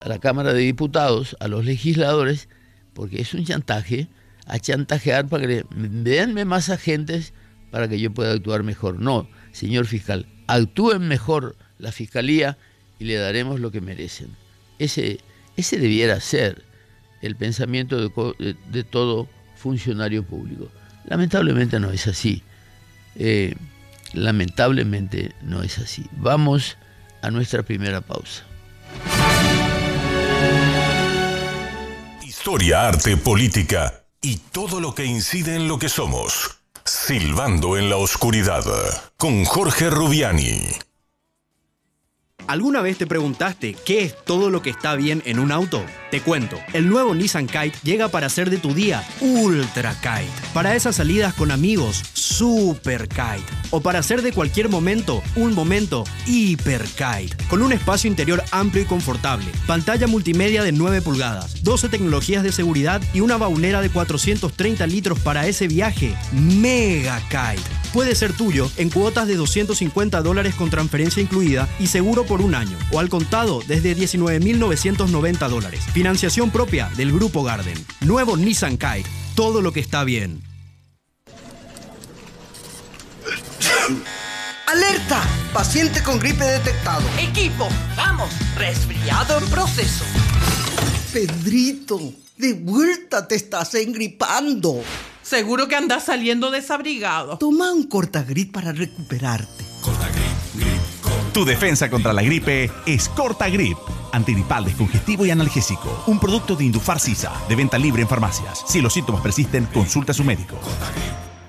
a la Cámara de Diputados, a los legisladores, porque es un chantaje, a chantajear para que denme más agentes para que yo pueda actuar mejor. No, señor fiscal, actúen mejor la Fiscalía y le daremos lo que merecen. Ese debiera ser el pensamiento de todo funcionario público. Lamentablemente no es así. Lamentablemente no es así. Vamos a nuestra primera pausa. Historia, arte, política y todo lo que incide en lo que somos. Silbando en la oscuridad, con Jorge Rubiani. ¿Alguna vez te preguntaste qué es todo lo que está bien en un auto? Te cuento, el nuevo Nissan Kite llega para hacer de tu día Ultra Kite. Para esas salidas con amigos, Super Kite. O para hacer de cualquier momento, un momento Hiper Kite. Con un espacio interior amplio y confortable, pantalla multimedia de 9 pulgadas, 12 tecnologías de seguridad y una baulera de 430 litros para ese viaje Mega Kite. Puede ser tuyo en cuotas de $250 con transferencia incluida y seguro por un año, o al contado desde $19,990. Financiación propia del Grupo Garden. Nuevo Nissan Kite. Todo lo que está bien. ¡Alerta! Paciente con gripe detectado. Equipo, vamos. Resfriado en proceso. Pedrito, de vuelta te estás engripando. Seguro que andas saliendo desabrigado. Toma un Cortagrip para recuperarte. Tu defensa contra la gripe es Cortagrip. Antigripal, descongestivo y analgésico. Un producto de Indufar Sisa, de venta libre en farmacias. Si los síntomas persisten, consulta a su médico.